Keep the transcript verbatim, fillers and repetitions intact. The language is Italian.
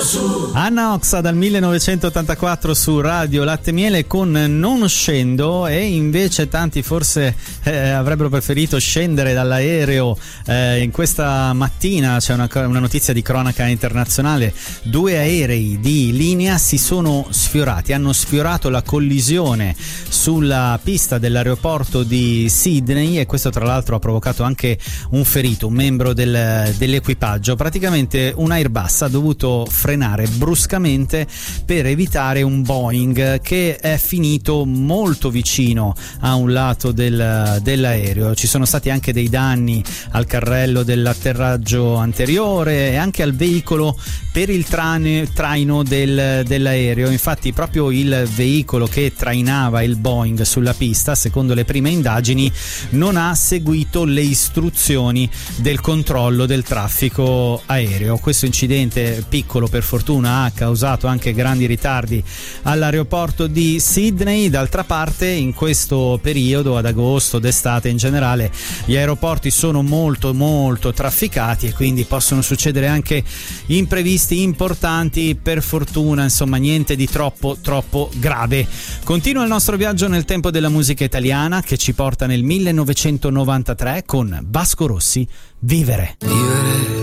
Anna Oxa dal millenovecentottantaquattro su Radio Latte Miele con Non scendo, e invece tanti forse eh, avrebbero preferito scendere dall'aereo. Eh, in questa mattina c'è una, una notizia di cronaca internazionale: due aerei di linea si sono sfiorati, hanno sfiorato la collisione sulla pista dell'aeroporto di Sydney, e questo tra l'altro ha provocato anche un ferito, un membro del, dell'equipaggio. Praticamente un Airbus ha dovuto frenare bruscamente per evitare un Boeing che è finito molto vicino a un lato del, dell'aereo. Ci sono stati anche dei danni al carrello dell'atterraggio anteriore e anche al veicolo per il trane, traino del, dell'aereo. Infatti proprio il veicolo che trainava il Boeing sulla pista, secondo le prime indagini, non ha seguito le istruzioni del controllo del traffico aereo. Questo incidente, piccolo per fortuna, ha causato anche grandi ritardi all'aeroporto di Sydney. D'altra parte, in questo periodo, ad agosto, d'estate in generale, gli aeroporti sono molto molto trafficati e quindi possono succedere anche imprevisti importanti. Per fortuna, insomma, niente di troppo troppo grave. Continua il nostro viaggio nel tempo della musica italiana, che ci porta nel millenovecentonovantatré con Vasco Rossi, Vivere. Vivere